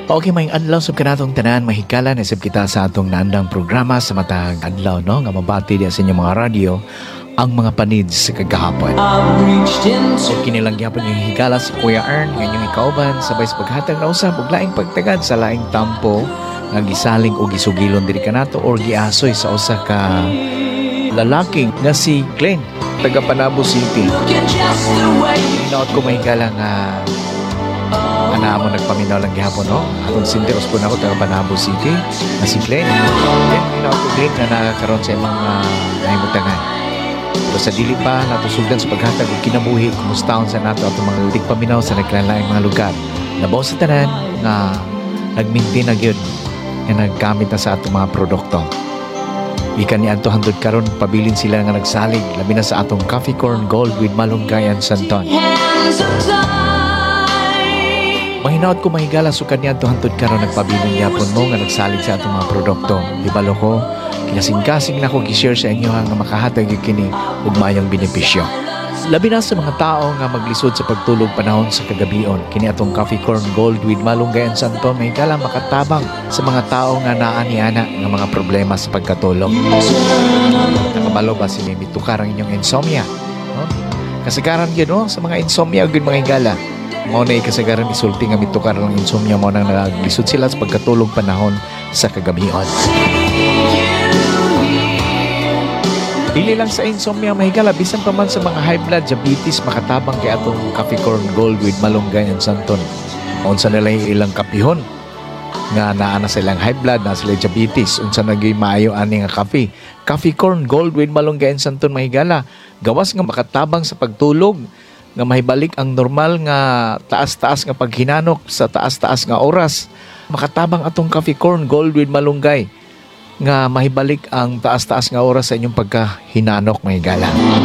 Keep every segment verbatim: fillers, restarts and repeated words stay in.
Okay, may adlaw sa kanatong tanan, mahigala na isip kita sa atong naandang programa sa matang adlaw, no? Nga mabati diya sa inyong mga radyo ang mga panid sa kagahapon. So kinilang gyapon yung higala si Kuya Ern, ngayong ikauban, sabay sa paghatag na usap, ug laing pagtagad sa laing tampo nga gisaling o gisugilon diri kanato or giasoy sa usa ka lalaki nga si Glenn, taga Panabo City. Hinaot ko mahigala nga ana mo nagpaminaw lang gihapon, no? Atong sinteros po na ako taga Panabo City na si Glenn. Then hinaot ko Glenn na nakakaroon sa mga nahimutangan. Pero sa dili pa natusugan sa paghatag og kinabuhi, kumustahon sa nato atong mga tigpaminaw sa naglain-laing mga lugar. Labaw sa tanan nga nagmintin na gyud nga naggamit na sa atong mga produkto. Ikan ni Anto handod karon pabilin sila nga nagsalig labi na sa atong Coffee Corn Gold with Malunggay and Santon. Mahinaot ko mahigala sukan niya Anto handod karon nagpabilin yapon mo nga nagsalig sa atong mga produkto. Di ba loko? Kinasing-kasing na ko gi-share sa inyo nga makahatag yung kini ug maayong benepisyo. Labi na sa mga tao nga maglisod sa pagtulog panahon sa kagabion, kini atong Coffee Corn Gold with Malunggay and Santon may kala makatabang sa mga tao nga naa niana nga mga problema sa pagkatulog. Nakabalo ba si Mimi tukar ang inyong insomnia? No? Kasagaran yun, no? Sa mga insomnia ug mga higala. Mao na kasagaran isulti nga mitukar lang insomnia mo nang naglisod sila sa pagkatulog panahon sa kagabion. Dili lang sa insomnia mahigala, bisan pa man sa mga high blood, diabetes, makatabang kay atong Coffee Corn Gold with Malunggay and Santon. Unsa nila ilang kapihon nga naa na silang high blood, na sila diabetes, unsa nagay maayo ani nga coffee. Coffee Corn Gold with Malunggay and Santon mahigala, gawas nga makatabang sa pagtulog, nga mahibalik ang normal nga taas-taas nga paghinanok sa taas-taas nga oras. Makatabang atong Coffee Corn Gold with Malunggay nga mahibalik ang taas-taas nga oras sa inyong pagkahinanok mahigala.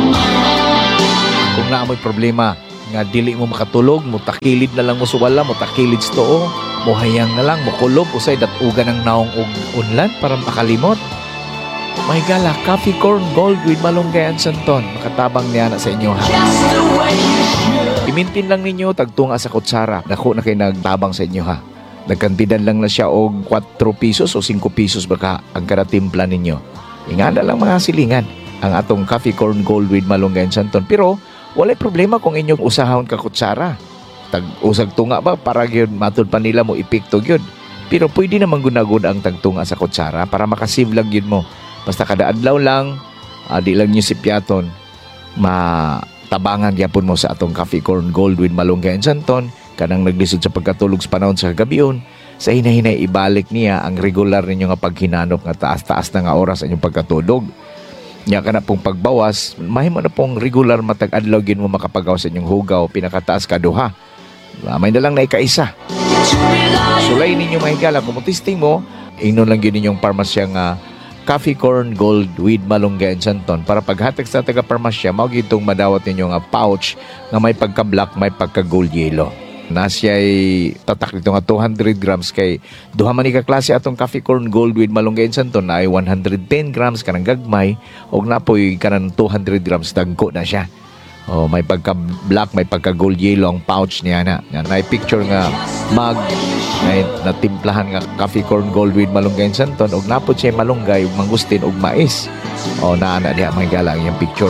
Kung naamoy problema nga dili mo makatulog, mutakilid na lang mo suwala, mutakilid sa too, muhayang na lang, mukulob, usay datugan ng naong og unlan para makalimot. Mahigala, Coffee Corn Gold with Malunggay and Santon, makatabang niya na sa inyo ha. Imintin lang ninyo, tagtunga sa kutsara, naku na kayo nagtabang sa inyo ha. Nagkantidan lang na siya og four pesos o five pesos baka ang karatimpla ninyo. Ingana lang mga silingan ang atong Coffee Corn Gold with Malunggay and Santon. Pero walay problema kung inyong usahon ka kutsara. Tag-usag tunga ba para gyud matud pa nila mo ipikto gyud. Pero pwede naman gunagod ang tagtunga sa kutsara para makasave lang gyud mo. Basta kada adlaw lang, uh, di lang nyo si piaton, matabangan gyapon mo sa atong Coffee Corn Gold with Malunggay and Santon. Kanang naglisod sa pagkatulog sa panahon sa kagabion, sa hinahinay ibalik niya ang regular ninyo nga paghinanok nga taas-taas na nga oras sa inyong pagkatulog. Nya ka na pong pagbawas, mahimo na pong regular matag adlaw gin mo makapagaw sa inyong hugaw, pinakataas ka duha. May na lang na ikaisa. Sulay ninyo mahigala, kung testing mo, ingnon lang yun ninyong parmasya nga Coffee Corn Gold with Malunggay and Santon para paghatag sa taga-parmasya, mao gitong madawat ninyo nga pouch nga may pagka-black, may pagka-gold yellow. Nasya'y tatak dito nga two hundred grams kay duha man ni ka klase atong Coffee Corn Gold with Malunggay and Santon na ay one hundred ten grams kanang gagmay og napoy kanang two hundred grams dagko na siya. Oh, may pagka black, may pagka gold yellow ang pouch niya na. Yan ay picture nga mag ay natimplahan nga Coffee Corn Gold with Malunggay and Santon og napod siya malunggay ug mangustin ug mais. Oh, naa na diha mahigala ang picture.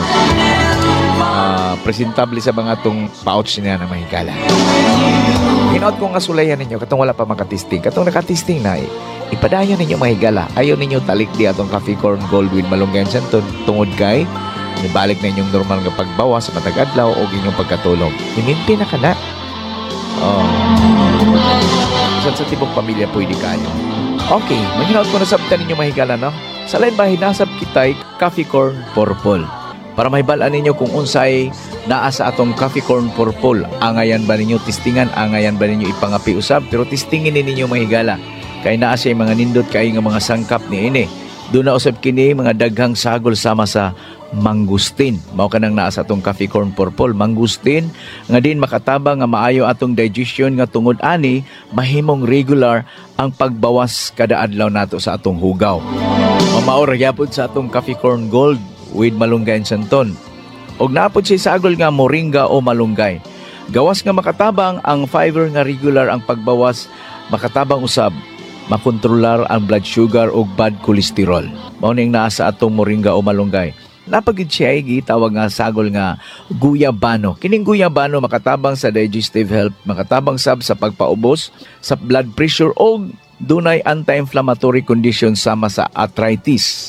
Uh, presentable sa mga tong pouch niya na mahigala. Hinaot kong asulayan ninyo katong wala pa makatisting. Katong nakatisting na eh, ipadayon ninyo mahigala. Ayaw ninyo talik di atong Coffee Corn Gold with Malunggay and Santon tungod kay nibalik na inyong normal nga pagbawas sa matag adlaw o inyong pagkatulog. Himinti na ka na. Oh. Saan sa tibong pamilya pwede kayo. Okay, mahinaot ko na sabtan ninyo mahigala, no? Sa lain ba hinasab kitay Coffee Corn Purple. Para mahibalaan ninyo kung unsay naa sa atong Coffee Corn Purple. Angayan ba ninyo testingan? Angayan ba ninyo ipangapi usab? Pero testingin ninyo mahigala. Kay naa siya mga nindot kay nga mga sangkap ni ini. Doon na usab kini mga daghang sagol sama sa mangustin. Mao kanang naa sa atong Coffee Corn Purple. Mangustin nga din makatabang nga maayo atong digestion nga tungod ani mahimong regular ang pagbawas kada adlaw nato sa atong hugaw. Mamaor gyapon sa atong Coffee Corn Gold with Malunggay and Santon. Og naapod siya sagol nga moringa o malunggay. Gawas nga makatabang ang fiber nga regular ang pagbawas makatabang usab makontrolar ang blood sugar o bad cholesterol. Mao ning naa sa atong moringa o malunggay. Napagid siya ay gitawag nga sagol nga guyabano. Kining guyabano makatabang sa digestive health, makatabang sab sa pagpaubos sa blood pressure o dunay anti-inflammatory condition sama sa arthritis.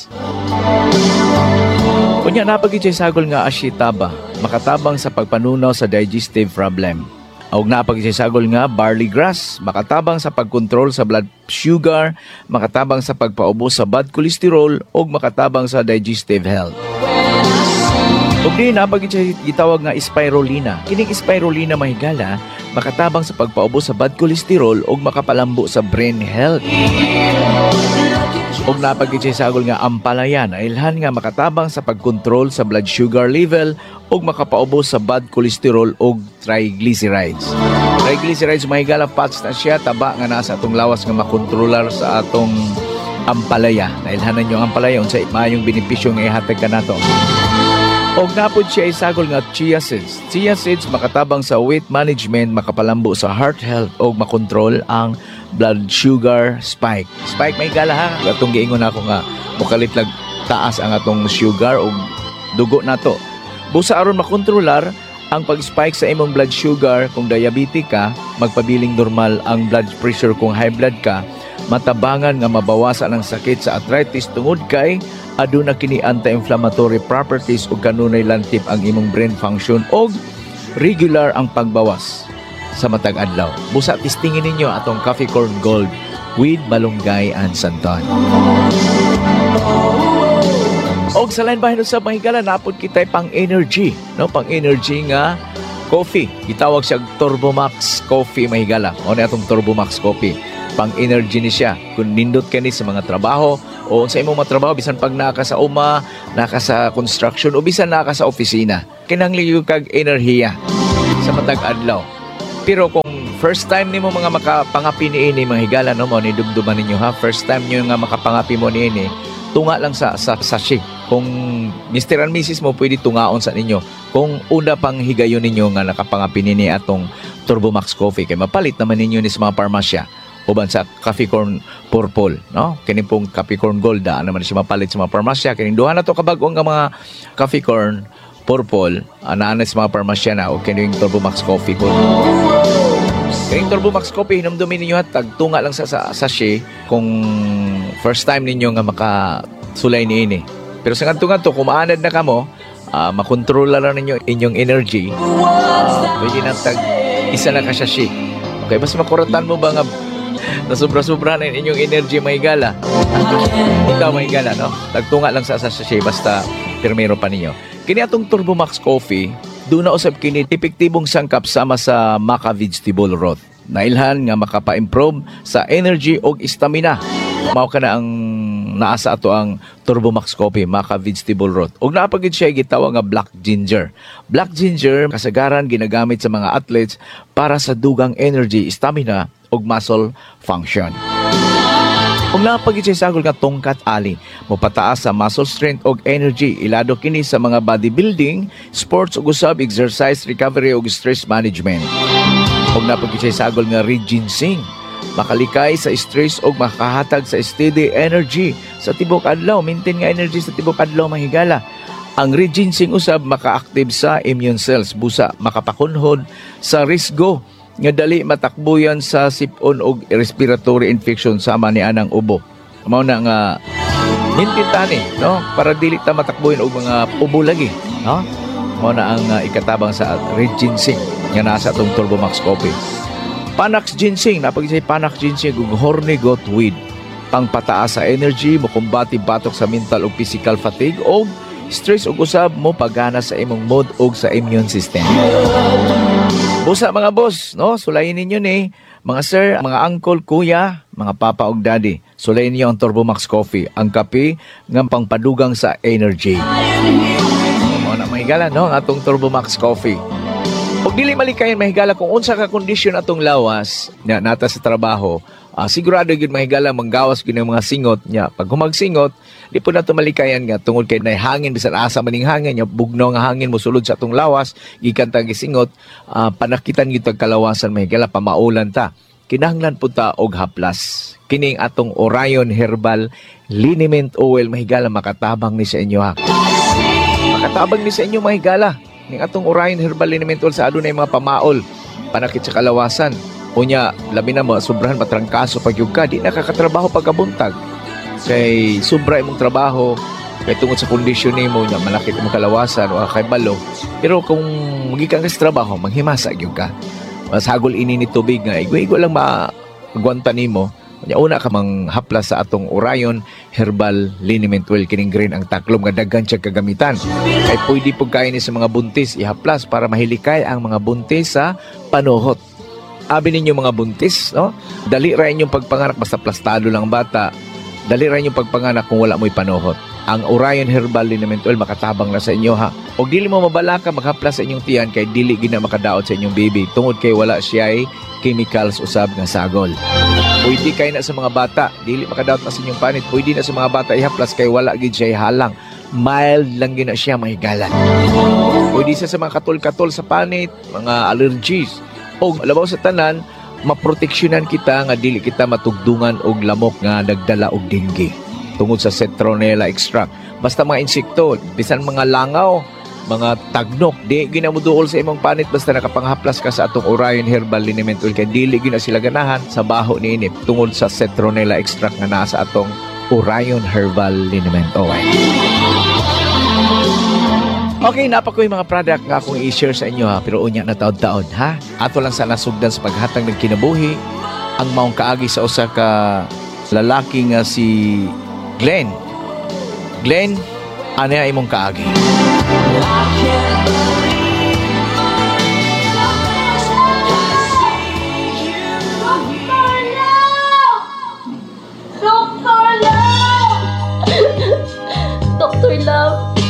Kunya napagid siya sagol nga ashitaba, makatabang sa pagpanunaw sa digestive problem. Og napagid siya sagol nga barley grass, makatabang sa pagkontrol sa blood sugar, makatabang sa pagpaubos sa bad cholesterol ug makatabang sa digestive health. Ug di napagid siya gitawag nga spirulina. Kining spirulina mahigala makatabang sa pagpaubos sa bad cholesterol ug makapalambo sa brain health. Ug napagid siya sagol nga ampalaya na ilhan nga makatabang sa pagkontrol sa blood sugar level ug makapaubos sa bad cholesterol ug triglycerides. Triglycerides mahigala fats na siya taba nga nasa atong lawas nga makontrolar sa atong ampalaya. Nailhanan yung ampalaya unsa maayong benepisyo nga ihatag kanato. Og napod siya isagol nga chia seeds. Chia seeds makatabang sa weight management, makapalambo sa heart health og makontrol ang blood sugar spike. Spike may gala ha. Atong giingon ako nga mukalit lag taas ang atong sugar og dugo nato. Busa aron makontrolar ang pag-spike sa imong blood sugar kung diabetic ka, magpabiling normal ang blood pressure kung high blood ka, matabangan nga mabawasan ang sakit sa arthritis tungod kay aduna kini anti-inflammatory properties ug kanunay lantip ang imong brain function og regular ang pagbawas sa matag adlaw. Busa testingin ninyo atong Coffee Corn Gold with malunggay and santan. Og sa lain bahin sa mahigala napod kitay pang energy, no? Pang energy nga coffee. Gitawag siya Turbomax Coffee mahigala. O na atong Turbomax Coffee. Pang energy ni siya. Kung nindot ka ni sa mga trabaho o sa imong mga trabaho bisan pag naka sa uma, naka sa construction o bisan naka sa opisina. Kinahanglan kag enerhiya sa matag adlaw. Pero kung first time nimo mga makapangapi niini mga higala no mo ni dumduman ninyo ha. First time niyo nga makapangapi mo niini, tunga lang sa sa sachet. Kung mister and missus mo pwede tungaon sa ninyo. Kung una pang higayon ninyo nga nakapangapi nini atong Turbomax Coffee kay mapalit naman ninyo ni sa mga parmasya. Uban sa Coffee Corn Purple, no? Kini pong Coffee Corn Gold, da naman siya mapalit sa mga parmasya. Kini duha na to kabag-ong nga mga Coffee Corn Purple, anaan sa mga parmasya na o kini yung Turbomax Coffee Gold. Kini Turbomax Coffee hinumdumin ninyo at tagtunga lang sa, sa sachet kung first time ninyo nga makasulay niini. Pero sa ngadto-ngadto kung maanad na kamo, uh, makontrola lang ninyo inyong energy. Uh, pwede na tag isa na ka sachet. Okay, mas makuratan mo ba nga na sobra-sobra na inyong energy mahigala. Ikaw mahigala, no? Tagtunga lang sa sachet basta pirmero pa ninyo. Kini atong Turbomax Coffee, doon na usab kini epektibong sangkap sama sa maca vegetable broth. Nailhan nga makapa-improve sa energy o stamina. Mao ka na ang naasa ato ang Turbomax Coffee, maca vegetable broth. Og naapagid siya gitawag nga black ginger. Black ginger kasagaran ginagamit sa mga athletes para sa dugang energy, stamina og muscle function. Kung napagid siya sagol nga tungkat ali, mopataas sa muscle strength og energy, ilado kini sa mga bodybuilding, sports ug usab exercise recovery ug stress management. Kung napagid siya sagol nga red ginseng, makalikay sa stress og makahatag sa steady energy sa tibok adlaw, maintain nga energy sa tibok adlaw mahigala. Ang red ginseng usab maka-active sa immune cells, busa makapakunhod sa risgo nga dali matakbuyan sa sipon og respiratory infection sama ni anang ubo. Mao na nga hintintani, no, para dili ta matakbuyan og mga ubo lagi, no? Mao na ang uh, ikatabang sa red ginseng nga nasa atong Turbomax Coffee. Panax ginseng, napagisay Panax ginseng ug horny goat weed. Pangpataas sa energy, mo kumbati batok sa mental ug physical fatigue og stress ug usab mo pagana sa imong mood ug sa immune system. Busa mga boss, no? Sulayin ninyo ni mga sir, mga uncle, kuya, mga papa ug daddy. Sulayin niyo ang Turbomax Coffee, ang kape nga pangpadugang sa energy. Mo na mahigala, no? Ang atong Turbomax Coffee. Ug dili malikayan mahigala kung unsa ka kondisyon atong lawas na nata sa trabaho. Uh, sigurado gid mahigala manggawas gid ng mga singot niya. Pag humagsingot, di po nato malikayan nga tungod kay nay hangin bisan asa maning hangin nya bugnaw nga hangin mo sulod sa atong lawas gikan ta gisingot, uh, panakitan gid tag kalawasan mahigala pamaulan ta. kinahanglan po ta og haplas. Kining atong Orion Herbal Liniment Oil mahigala makatabang ni sa inyo ha. Makatabang ni sa inyo mahigala. Ning atong Orion Herbal Liniment Oil sa adunay mga pamaol, panakit sa kalawasan. Unya, labi na mo, sobrahan matrangkaso pag yung ka, di nakakatrabaho pagkabuntag. Kay sobra imong trabaho, kay tungod sa kondisyon nimo na malaki imong kalawasan o kay balo. Pero kung magikan ka sa trabaho, manghimasa gyud ka. Masagol ini ni tubig nga, igwa-igwa lang magwanta nimo. Unya una ka mang haplas sa atong Orion Herbal Liniment Oil, kining green ang taklom nga daghan siya kagamitan. Kay pwede po kayo ni sa mga buntis ihaplas para mahilikay ang mga buntis sa panuhot. Abi ninyo mga buntis, no? Dali ra inyong pagpanganak basta plastado lang bata. Dali ra inyong pagpanganak kung wala mo'y panuhot. Ang Orion Herbal Liniment Oil makatabang na sa inyo ha. O dili mo mabala ka maghaplas sa inyong tiyan kay dili gina makadaot sa inyong baby tungod kay wala siya chemicals usab nga sagol. Pwede kay na sa mga bata, dili makadaot na sa inyong panit. Pwede na sa mga bata ihaplas kay wala gid siya halang. Mild lang gina siya mahigalan. Pwede siya sa mga katol-katol sa panit, mga allergies. O labaw sa tanan, maproteksyonan kita nga dili kita matugdungan og lamok nga nagdala og dengue tungod sa citronella extract. Basta mga insekto, bisan mga langaw, mga tagnok, di ginamuduol sa imong panit basta nakapanghaplas ka sa atong Orion Herbal Liniment Oil kay dili gina sila ganahan sa baho ni inip tungod sa citronella extract nga naa sa atong Orion Herbal Liniment Oil. Okay, napakoy mga product nga akong i-share sa inyo ha, pero unya na taon-taon ha. Ato lang sa nasugdan sa paghatag ng kinabuhi ang maong kaagi sa usa ka lalaki nga si Glenn. Glenn, ano ya imong kaagi? Doctor Love!